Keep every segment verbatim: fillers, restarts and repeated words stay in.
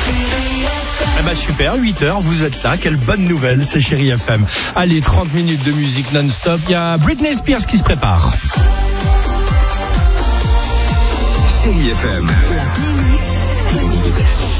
Eh ben super, huit heures, vous êtes là, quelle bonne nouvelle, c'est Chérie F M. Allez, trente minutes de musique non-stop, il y a Britney Spears qui se prépare. Chérie F M. La playlist.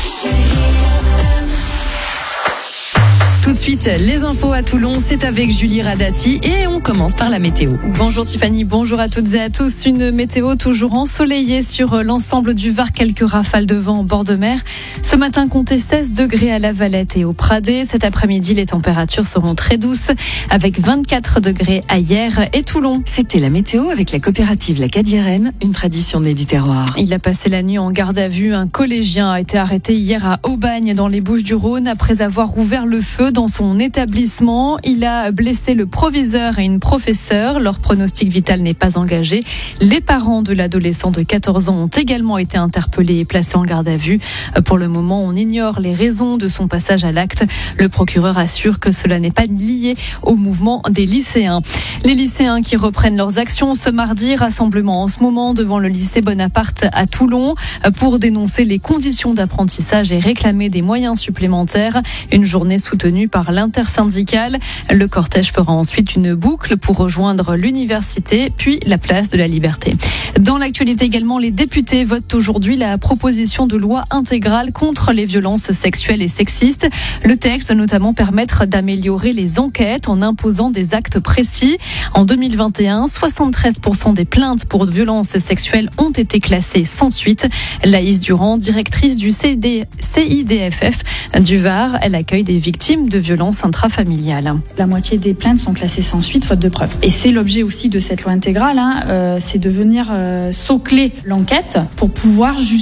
Tout de suite, les infos à Toulon, c'est avec Julie Radati et on commence par la météo. Bonjour Tiffany, bonjour à toutes et à tous. Une météo toujours ensoleillée sur l'ensemble du Var, quelques rafales de vent en bord de mer. Ce matin, comptez seize degrés à La Valette et au Pradé. Cet après-midi, les températures seront très douces avec vingt-quatre degrés à Hyères et Toulon. C'était la météo avec la coopérative La Cadiérenne, une tradition née du terroir. Il a passé la nuit en garde à vue. Un collégien a été arrêté hier à Aubagne dans les Bouches-du-Rhône après avoir ouvert le feu dans son établissement. Il a blessé le proviseur et une professeure. Leur pronostic vital n'est pas engagé. Les parents de l'adolescent de quatorze ans ont également été interpellés et placés en garde à vue. Pour le moment, on ignore les raisons de son passage à l'acte. Le procureur assure que cela n'est pas lié au mouvement des lycéens. Les lycéens qui reprennent leurs actions ce mardi, rassemblement en ce moment devant le lycée Bonaparte à Toulon pour dénoncer les conditions d'apprentissage et réclamer des moyens supplémentaires. Une journée soutenue par l'intersyndicale. Le cortège fera ensuite une boucle pour rejoindre l'université, puis la place de la Liberté. Dans l'actualité également, les députés votent aujourd'hui la proposition de loi intégrale contre les violences sexuelles et sexistes. Le texte doit notamment permettre d'améliorer les enquêtes en imposant des actes précis. En deux mille vingt et un, soixante-treize pour cent des plaintes pour violences sexuelles ont été classées sans suite. Laïs Durand, directrice du C I D F F du Var, elle accueille des victimes de violences intrafamiliales. La moitié des plaintes sont classées sans suite, faute de preuves. Et c'est l'objet aussi de cette loi intégrale, hein, euh, c'est de venir euh, socler l'enquête pour pouvoir justement